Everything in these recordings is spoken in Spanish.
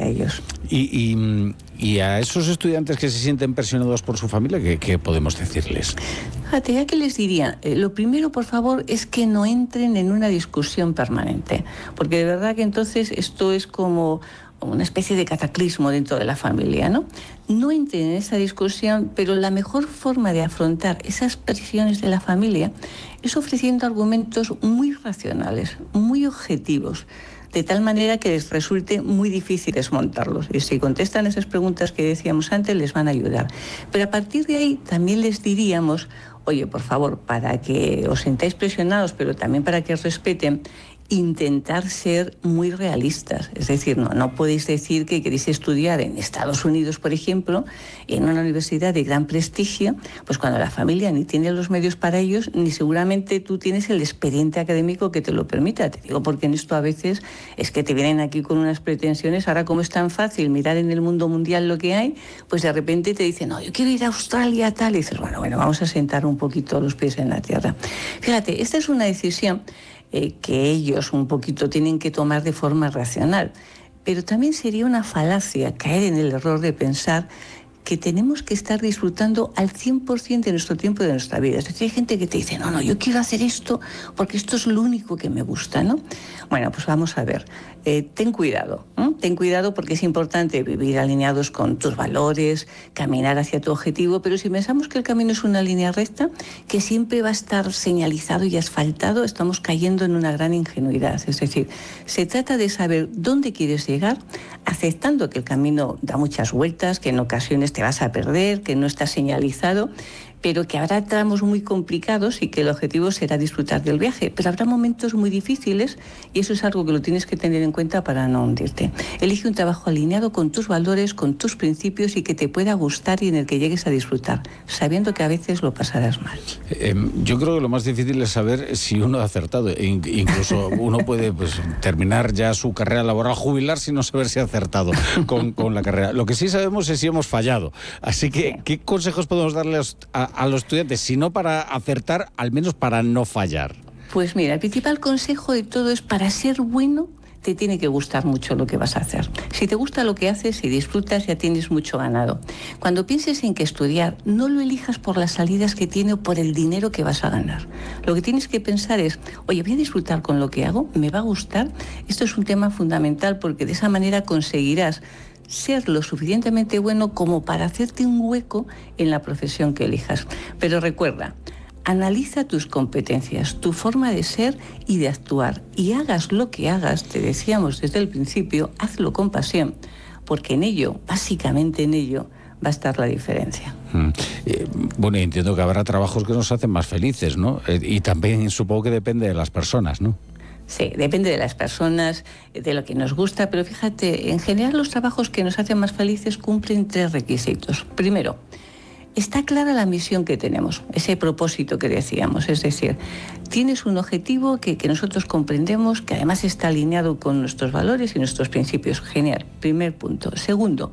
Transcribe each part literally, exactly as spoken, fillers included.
ellos. Y, y, y a esos estudiantes que se sienten presionados por su familia, ¿qué, qué podemos decirles? Fíjate, ya que les diría, eh, lo primero, por favor, es que no entren en una discusión permanente, porque de verdad que entonces esto es como una especie de cataclismo dentro de la familia, ¿no? No entren en esa discusión, pero la mejor forma de afrontar esas presiones de la familia es ofreciendo argumentos muy racionales, muy objetivos, de tal manera que les resulte muy difícil desmontarlos. Y si contestan esas preguntas que decíamos antes, les van a ayudar. Pero a partir de ahí también les diríamos, oye, por favor, para que os sintáis presionados, pero también para que os respeten, intentar ser muy realistas. Es decir, no, no podéis decir que queréis estudiar en Estados Unidos, por ejemplo, en una universidad de gran prestigio, pues cuando la familia ni tiene los medios para ellos, ni seguramente tú tienes el expediente académico que te lo permita. Te digo porque en esto a veces es que te vienen aquí con unas pretensiones. Ahora, como es tan fácil mirar en el mundo mundial lo que hay, pues de repente te dicen, no, yo quiero ir a Australia, tal, y dices, bueno, bueno, vamos a sentar un poquito los pies en la tierra. Fíjate, esta es una decisión Eh, que ellos un poquito tienen que tomar de forma racional. Pero también sería una falacia caer en el error de pensar que tenemos que estar disfrutando al cien por ciento de nuestro tiempo y de nuestra vida. Es decir, hay gente que te dice, no, no, yo quiero hacer esto porque esto es lo único que me gusta, ¿no? Bueno, pues vamos a ver. Eh, ten cuidado, ¿eh? Ten cuidado porque es importante vivir alineados con tus valores, caminar hacia tu objetivo, pero si pensamos que el camino es una línea recta, que siempre va a estar señalizado y asfaltado, estamos cayendo en una gran ingenuidad. Es decir, se trata de saber dónde quieres llegar, aceptando que el camino da muchas vueltas, que en ocasiones te vas a perder, que no está señalizado, pero que habrá tramos muy complicados y que el objetivo será disfrutar del viaje. Pero habrá momentos muy difíciles y eso es algo que lo tienes que tener en cuenta para no hundirte. Elige un trabajo alineado con tus valores, con tus principios y que te pueda gustar y en el que llegues a disfrutar, sabiendo que a veces lo pasarás mal. Eh, yo creo que lo más difícil es saber si uno ha acertado. E incluso uno puede pues, terminar ya su carrera laboral, jubilar sin no saber si ha acertado con, con la carrera. Lo que sí sabemos es si hemos fallado. Así que, ¿qué consejos podemos darles a, a los estudiantes? Si no para acertar, al menos para no fallar. Pues mira, el principal consejo de todo es para ser bueno, te tiene que gustar mucho lo que vas a hacer. Si te gusta lo que haces y disfrutas, ya tienes mucho ganado. Cuando pienses en qué estudiar, no lo elijas por las salidas que tiene o por el dinero que vas a ganar. Lo que tienes que pensar es, oye, voy a disfrutar con lo que hago, me va a gustar. Esto es un tema fundamental porque de esa manera conseguirás ser lo suficientemente bueno como para hacerte un hueco en la profesión que elijas. Pero recuerda, analiza tus competencias, tu forma de ser y de actuar. Y hagas lo que hagas, te decíamos desde el principio, hazlo con pasión, porque en ello, básicamente en ello, va a estar la diferencia. Mm. Eh, bueno, entiendo que habrá trabajos que nos hacen más felices, ¿no? Eh, y también supongo que depende de las personas, ¿no? Sí, depende de las personas, de lo que nos gusta, pero fíjate, en general los trabajos que nos hacen más felices cumplen tres requisitos. Primero, está clara la misión que tenemos, ese propósito que decíamos, es decir, tienes un objetivo que, que nosotros comprendemos, que además está alineado con nuestros valores y nuestros principios. Genial, primer punto. Segundo,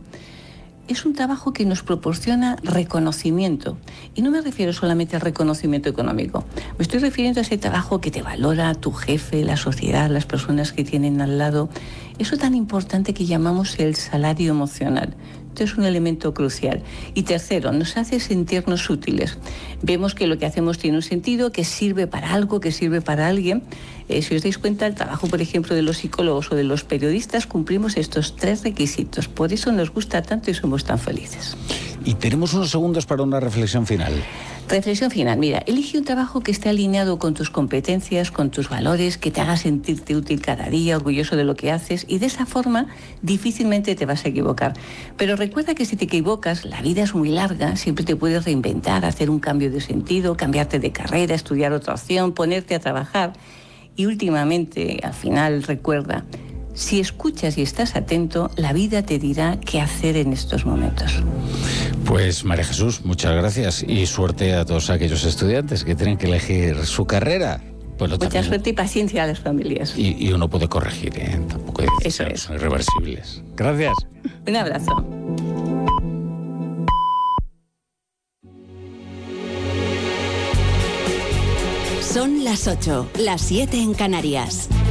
es un trabajo que nos proporciona reconocimiento. Y no me refiero solamente al reconocimiento económico. Me estoy refiriendo a ese trabajo que te valora tu jefe, la sociedad, las personas que tienen al lado. Eso tan importante que llamamos el salario emocional. Esto es un elemento crucial. Y tercero, nos hace sentirnos útiles. Vemos que lo que hacemos tiene un sentido, que sirve para algo, que sirve para alguien. Eh, si os dais cuenta, el trabajo, por ejemplo, de los psicólogos o de los periodistas, cumplimos estos tres requisitos. Por eso nos gusta tanto y somos tan felices. Y tenemos unos segundos para una reflexión final. Reflexión final. Mira, elige un trabajo que esté alineado con tus competencias, con tus valores, que te haga sentirte útil cada día, orgulloso de lo que haces, y de esa forma difícilmente te vas a equivocar. Pero recuerda que si te equivocas, la vida es muy larga, siempre te puedes reinventar, hacer un cambio de sentido, cambiarte de carrera, estudiar otra opción, ponerte a trabajar. Y últimamente, al final, recuerda, si escuchas y estás atento, la vida te dirá qué hacer en estos momentos. Pues María Jesús, muchas gracias y suerte a todos aquellos estudiantes que tienen que elegir su carrera. Bueno, mucha también, suerte y paciencia a las familias. Y, y uno puede corregir, ¿eh? Tampoco hay decisiones Eso es. irreversibles. Gracias. Un abrazo. Son las ocho, las siete en Canarias.